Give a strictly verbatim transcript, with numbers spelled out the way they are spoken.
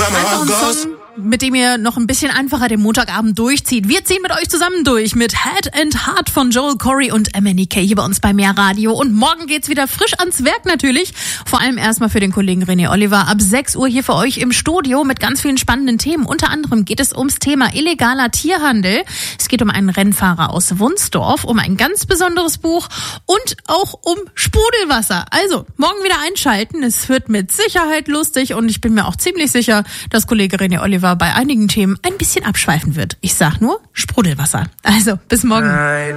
Einfach ein Song, mit dem ihr noch ein bisschen einfacher den Montagabend durchzieht. Wir ziehen mit euch zusammen durch mit Head and Heart von Joel Corry und M N E K hier bei uns bei Mehr Radio. Und morgen geht's wieder frisch ans Werk natürlich. Vor allem erstmal für den Kollegen René Oliver ab sechs Uhr hier für euch im Studio mit ganz vielen spannenden Themen. Unter anderem geht es ums Thema illegaler Tierhandel. Es geht um einen Rennfahrer aus Wunsdorf, um ein ganz besonderes Buch und auch um Sprudelwasser. Also morgen wieder einschalten. Es wird mit Sicherheit lustig und ich bin mir auch ziemlich sicher, dass Kollege René Oliver bei einigen Themen ein bisschen abschweifen wird. Ich sag nur Sprudelwasser. Also bis morgen. Nein.